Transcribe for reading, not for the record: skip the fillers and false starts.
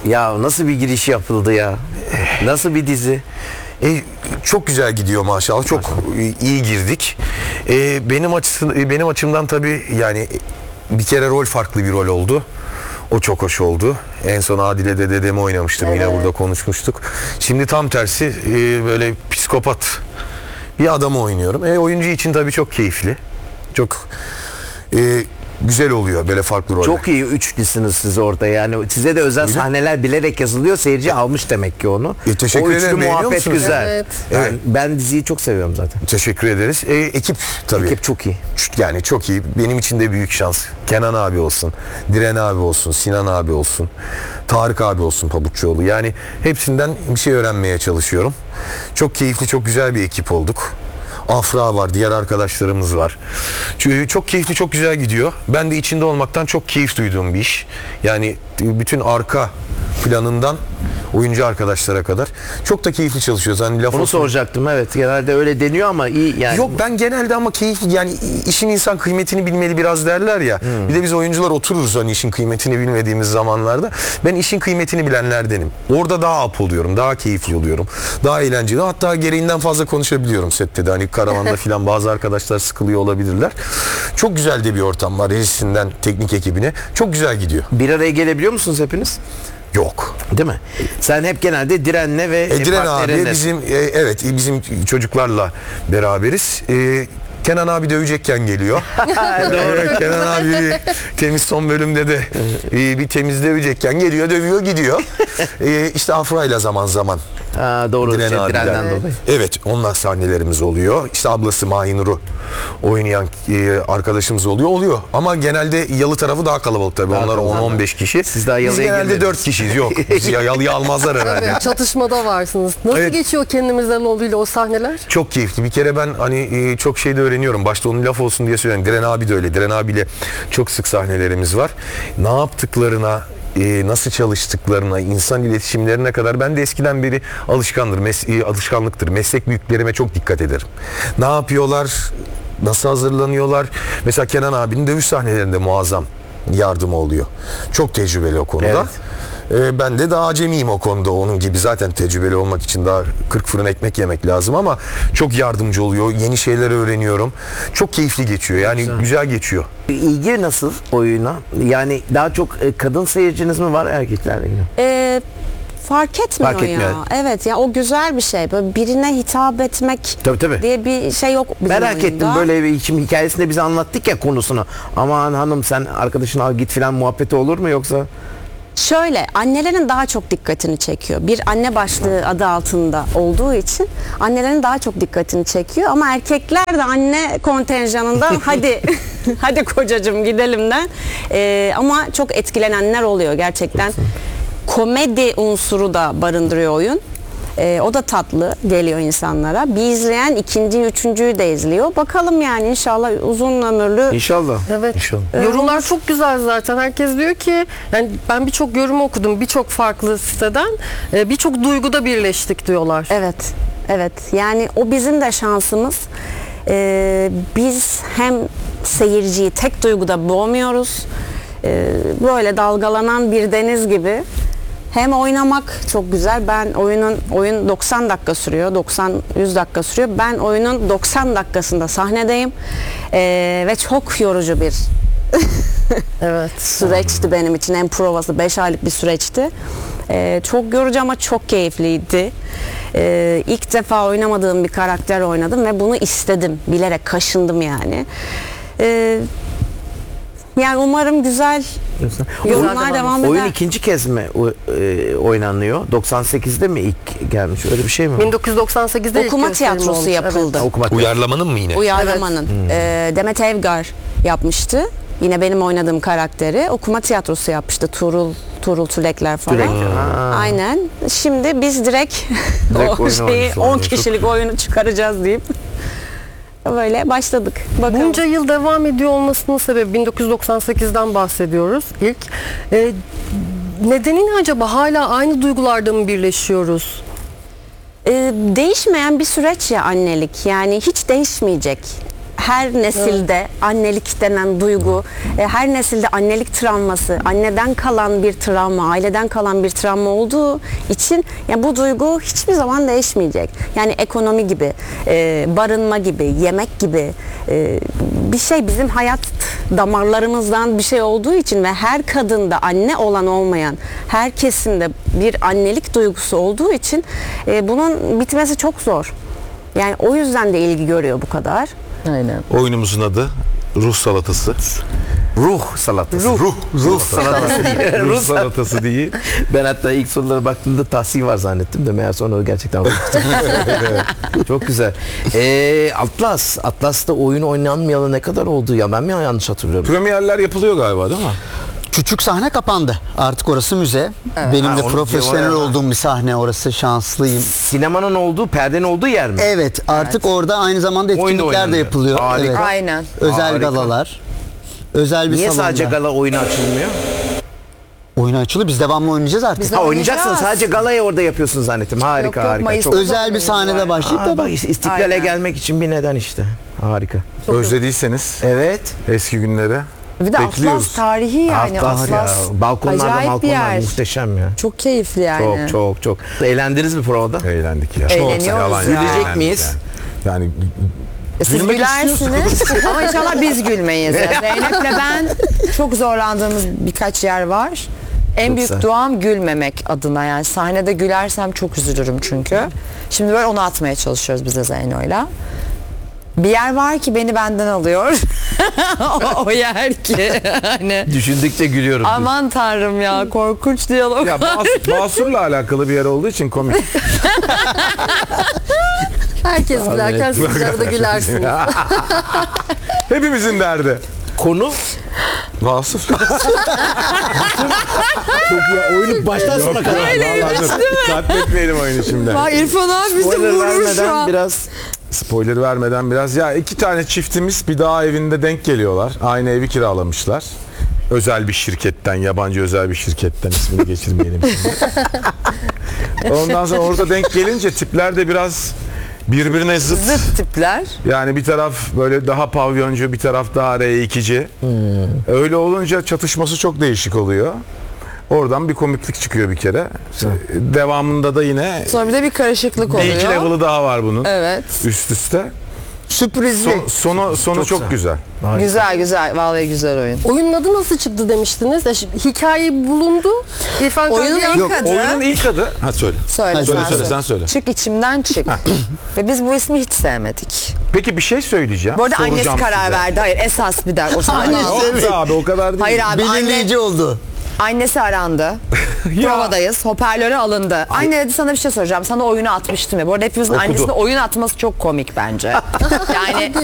Ya nasıl bir giriş yapıldı ya? Nasıl bir dizi? Çok güzel gidiyor maşallah. Çok iyi girdik. Benim açımdan tabii yani bir kere rol farklı bir rol oldu. O çok hoş oldu. En son Adile'de dedemi oynamıştım. Evet. Yine burada konuşmuştuk. Şimdi tam tersi böyle psikopat bir adamı oynuyorum. Oyuncu için tabii çok keyifli. Çok güzel oluyor böyle farklı roller. Çok iyi üçlüsünüz siz orada yani. Size de özel sahneler bilerek yazılıyor. Seyirci almış demek ki onu. Teşekkür ederim. O üçlü muhabbet güzel. Evet. Yani ben diziyi çok seviyorum zaten. Teşekkür ederiz. Ekip tabii. Ekip çok iyi. Yani çok iyi. Benim için de büyük şans. Kenan abi olsun, Diren abi olsun, Sinan abi olsun, Tarık abi olsun, Pabuççuoğlu. Yani hepsinden bir şey öğrenmeye çalışıyorum. Çok keyifli, çok güzel bir ekip olduk. Afra var, diğer arkadaşlarımız var. Çünkü çok keyifli, çok güzel gidiyor. Ben de içinde olmaktan çok keyif duyduğum bir iş. Yani bütün arka planından oyuncu arkadaşlara kadar çok da keyifli çalışıyoruz. Hani laf Onu olsun. soracaktım, evet. Genelde öyle deniyor ama iyi yani. Yok, ben genelde ama keyifli, yani işin insan kıymetini bilmeli biraz derler ya. Bir de biz oyuncular otururuz hani işin kıymetini bilmediğimiz zamanlarda. Ben işin kıymetini bilenlerdenim. Orada daha up oluyorum, daha keyifli oluyorum. Daha eğlenceli. Hatta gereğinden fazla konuşabiliyorum sette de. Hani karavanda filan bazı arkadaşlar sıkılıyor olabilirler. Çok güzel de bir ortam var. Rejisinden teknik ekibine. Çok güzel gidiyor. Bir araya gelebiliyor musunuz hepiniz? Yok. Değil mi? Sen hep genelde Diren'le ve Diren abi partnerinle. bizim evet bizim çocuklarla beraberiz. Kenan abi dövecekken geliyor. Evet, Kenan abi temiz son bölümde de bir temiz dövecekken geliyor, dövüyor, gidiyor. İşte Afra'yla zaman zaman. Doğru. Diren'den dolayı. Evet, onunla sahnelerimiz oluyor. İşte ablası Mahinur'u oynayan arkadaşımız oluyor. Ama genelde Yalı tarafı daha kalabalık tabii. Onlar 10-15 kişi. Siz daha Biz Yalı'ya genelde girmediniz. 4 kişiyiz. Yok. Biz Yalı'yı almazlar herhalde. Evet, çatışmada varsınız. Nasıl Evet. geçiyor kendimizden olduğuyla o sahneler? Çok keyifli. Bir kere ben hani çok şey de öğreniyorum. Başta onun laf olsun diye söylüyorum. Diren abi de öyle. Diren abiyle çok sık sahnelerimiz var. Ne yaptıklarına, nasıl çalıştıklarına, insan iletişimlerine kadar ben de eskiden beri alışkanlıktır. Meslek büyüklerime çok dikkat ederim. Ne yapıyorlar? Nasıl hazırlanıyorlar? Mesela Kenan abinin dövüş sahnelerinde muazzam yardımı oluyor. Çok tecrübeli o konuda. Evet. Ben de daha acemiyim o konuda, onun gibi. Zaten tecrübeli olmak için daha 40 fırın ekmek yemek lazım ama çok yardımcı oluyor. Yeni şeyler öğreniyorum. Çok keyifli geçiyor. Yani güzel geçiyor. İlgi nasıl oyuna? Yani daha çok kadın seyirciniz mi var, erkeklerle ilgili? Fark etmiyor Fark etmiyor. ya. Evet ya, o güzel bir şey. Böyle birine hitap etmek Tabii. diye bir şey yok bizim Merak oyunda. ettim, böyle bir şimdi hikayesinde bize anlattık ya konusunu. Aman hanım sen arkadaşını al git filan muhabbeti olur mu yoksa? Şöyle, annelerin daha çok dikkatini çekiyor. Bir anne başlığı adı altında olduğu için annelerin daha çok dikkatini çekiyor. Ama erkekler de anne kontenjanından hadi kocacığım gidelimden. Ama çok etkilenenler oluyor gerçekten. Komedi unsuru da barındırıyor oyun. O da tatlı geliyor insanlara. Bir izleyen ikinci, üçüncüyü de izliyor. Bakalım yani, inşallah uzun ömürlü. İnşallah. Evet. İnşallah. Yorumlar çok güzel zaten. Herkes diyor ki, yani ben birçok yorum okudum birçok farklı siteden. Birçok duyguda birleştik diyorlar. Evet. Yani o bizim de şansımız. Biz hem seyirciyi tek duyguda boğmuyoruz. Böyle dalgalanan bir deniz gibi. Hem oynamak çok güzel. Ben oyun 90 dakika sürüyor. 90-100 dakika sürüyor. Ben oyunun 90 dakikasında sahnedeyim. Ve çok yorucu bir Evet. süreçti benim için. En provası 5 aylık bir süreçti. Çok yorucu ama çok keyifliydi. İlk defa oynamadığım bir karakter oynadım ve bunu istedim. Bilerek kaşındım yani. Yani umarım güzel yorumlar devam eder. Oyun ikinci kez mi oynanıyor? 98'de mi ilk gelmiş? Öyle bir şey mi? 1998'de ilk Okuma gösterimi tiyatrosu olmuş. yapıldı. Uyarlamanın mı yine? Uyarlamanın. Demet Evgar yapmıştı. Yine benim oynadığım karakteri. Okuma tiyatrosu yapmıştı. Tuğrul Tülekler falan. Aynen. Şimdi biz direkt o oyunu şeyi oynuyoruz. 10 kişilik oyunu çıkaracağız deyip böyle başladık. Bakalım. Bunca yıl devam ediyor olmasının sebebi, 1998'den bahsediyoruz ilk. Nedeni ne acaba? Hala aynı duygularda mı birleşiyoruz? Değişmeyen bir süreç ya annelik. Yani hiç değişmeyecek. her nesilde annelik denen duygu, her nesilde annelik travması, anneden kalan bir travma, aileden kalan bir travma olduğu için yani bu duygu hiçbir zaman değişmeyecek. Yani ekonomi gibi, barınma gibi, yemek gibi bir şey bizim hayat damarlarımızdan bir şey olduğu için ve her kadında anne olan olmayan her kesimde bir annelik duygusu olduğu için bunun bitmesi çok zor. Yani o yüzden de ilgi görüyor bu kadar. Aynen. Oyunumuzun adı Ruh Salatası. Ruh salatası. Ruh salatası değil. Ruh salatası değil. Ben hatta ilk sorulara baktığımda tahsil var zannettim de meğer sonra gerçekten ruh. Çok güzel. Atlas'ta oyun oynanmayalı ne kadar oldu ya? Ben mi yanlış hatırlıyorum? Premierler yapılıyor galiba değil mi? Küçük sahne kapandı. Artık orası müze. Benim Ha, de onu profesyonel diyor, olduğum bir sahne orası. Şanslıyım. Sinemanın olduğu, perdenin olduğu yer mi? Evet, artık orada aynı zamanda Oyun da etkinlikler de oynanıyor. yapılıyor. Harika. Evet. Aynen. Özel Harika. galalar. Özel bir Niye salonda. sadece gala oyunu açılmıyor? Oyunu açılıyor. Biz devamlı oynayacağız artık. Biz de Ha, oynayacaksın, oynayacağız. sadece galayı orada yapıyorsun zannettim. Harika Yok, yok, harika. Mayıs'ta Çok... Özel bir sahnede başlayıp Aa, da bak, İstiklal'e Aynen. gelmek için bir neden işte. Harika. Özlediyseniz Evet. eski günleri Bir de bekliyoruz. Atlas tarihi yani Atlas ya. Balkonlarda acayip bir balkonlar yer. muhteşem ya. Çok keyifli yani. Çok. Eğlendiniz mi provada? Eğlendik ya. Eğleniyoruz Yalan ya. yok, Gülecek eğlendik miyiz? Yani Siz Gülmek gülersiniz ama inşallah biz gülmeyiz. Zeynep'le ben çok zorlandığımız birkaç yer var. En Çok büyük güzel. duam gülmemek adına, yani sahnede gülersem çok üzülürüm çünkü. Şimdi böyle onu atmaya çalışıyoruz biz de Zeyno'yla. Bir yer var ki beni benden alıyor. o yer ki hani Düşündükçe gülüyorum. aman tanrım ya, korkunç diyalog. ya Basur'la alakalı bir yer olduğu için komik. Herkes gülerken siz arada gülersiniz. Hepimizin derdi. Konu Vasıf. çok ya, oyunu baştan sona kadar. Katletmeyelim oyunu şimdi. Bak İrfan abi bizi Spoiler vurur şu vermeden an. biraz Spoiler vermeden biraz. Ya iki tane çiftimiz bir dağ evinde denk geliyorlar. Aynı evi kiralamışlar. Özel bir şirketten, yabancı özel bir şirketten, ismini geçirmeyelim şimdi. Ondan sonra orada denk gelince tipler de biraz birbirine zıt. Zıt tipler. Yani bir taraf böyle daha pavyoncu, bir taraf daha R2'ci. Öyle olunca çatışması çok değişik oluyor. Oradan bir komiklik çıkıyor bir kere. Devamında da yine Sonra bir de bir karışıklık bir iki oluyor. level'ı daha var bunun. Evet. Üst üste. Sürprizli. Sonu çok güzel. Güzel güzel. Vallahi güzel oyun. Oyunun adı nasıl çıktı demiştiniz? Hikaye bulundu. İrfan Oyunun Kagıyan- ilk Yok, adı. Oyunun ilk adı. Ha söyle. Söyle, Söyle sen söyle sen söyle. Çık içimden çık. Ve biz bu ismi hiç sevmedik. Peki bir şey söyleyeceğim. Bu arada annesi Soracağım karar size. verdi. Hayır, esas bir dakika. O zaman Yok be abi o kadar değil. Hayır abi, Belirleyici oldu. annesi arandı. Provadayız. Hoparlöre alındı. Anne dedi, sana bir şey soracağım. Sana oyunu atmıştım ya. Bu arada hepimizin annesine oyun atması çok komik bence. Yani